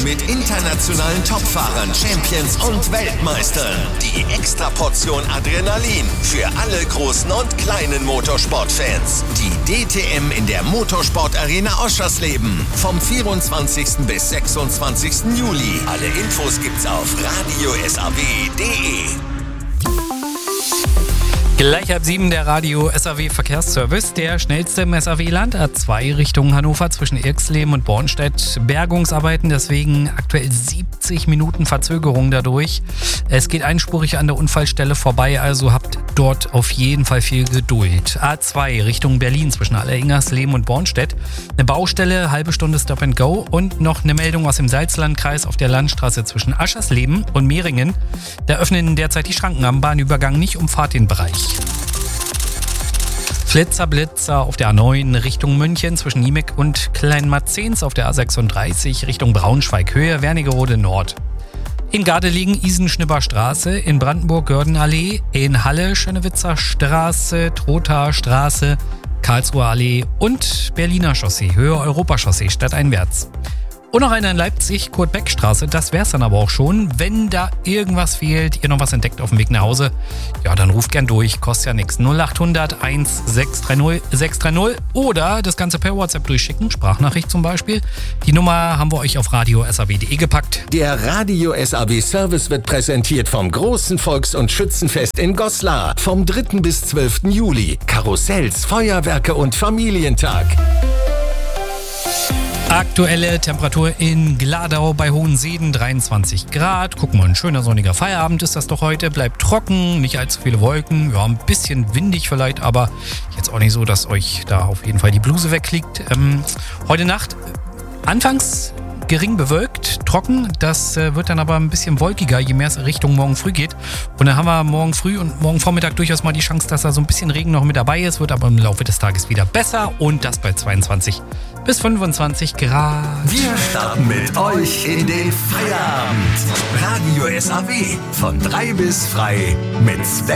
mit internationalen Topfahrern, Champions und Weltmeistern. Die Extraportion Adrenalin für alle großen und kleinen Motorsportfans. Die DTM in der Motorsport-Arena Oschersleben vom 24. bis 26. Juli. Alle Infos gibt's auf radiosaw.de. Gleich ab 7 der Radio SAW Verkehrsservice. Der schnellste im SAW-Land A2 Richtung Hannover zwischen Irxleben und Bornstedt. Bergungsarbeiten, deswegen aktuell 70 Minuten Verzögerung dadurch. Es geht einspurig an der Unfallstelle vorbei, also habt dort auf jeden Fall viel Geduld. A2 Richtung Berlin zwischen Alleringersleben und Bornstedt. Eine Baustelle, halbe Stunde Stop and Go und noch eine Meldung aus dem Salzlandkreis auf der Landstraße zwischen Aschersleben und Mehringen. Da öffnen derzeit die Schranken am Bahnübergang, nicht umfahrt den Bereich. Blitzer auf der A9 Richtung München zwischen Niemek und Kleinmarzens, auf der A36 Richtung Braunschweig-Höhe, Wernigerode Nord. In Gardelegen Isenschnibber-Straße, in Brandenburg Gördenallee, in Halle Schönewitzer Straße, Trothaer Straße, Karlsruher Allee und Berliner Chaussee, Höhe Europachaussee stadteinwärts. Und noch einer in Leipzig, Kurt-Beck-Straße, das wär's dann aber auch schon. Wenn da irgendwas fehlt, ihr noch was entdeckt auf dem Weg nach Hause, ja, dann ruft gern durch, kostet ja nichts. 0800 1630 630 oder das Ganze per WhatsApp durchschicken, Sprachnachricht zum Beispiel. Die Nummer haben wir euch auf radiosaw.de gepackt. Der Radio SAW Service wird präsentiert vom großen Volks- und Schützenfest in Goslar vom 3. bis 12. Juli. Karussells, Feuerwerke und Familientag. Aktuelle Temperatur in Gladau bei Hohenseeden 23 Grad. Guck mal, ein schöner sonniger Feierabend ist das doch heute. Bleibt trocken, nicht allzu viele Wolken. Ja, ein bisschen windig vielleicht, aber jetzt auch nicht so, dass euch da auf jeden Fall die Bluse wegfliegt. Heute Nacht anfangs gering bewölkt, trocken. Das wird dann aber ein bisschen wolkiger, je mehr es Richtung morgen früh geht. Und dann haben wir morgen früh und morgen Vormittag durchaus mal die Chance, dass da so ein bisschen Regen noch mit dabei ist. Wird aber im Laufe des Tages wieder besser und das bei 22 bis 25 Grad. Wir starten mit euch in den Feierabend. Radio SAW von 3 bis frei mit Sven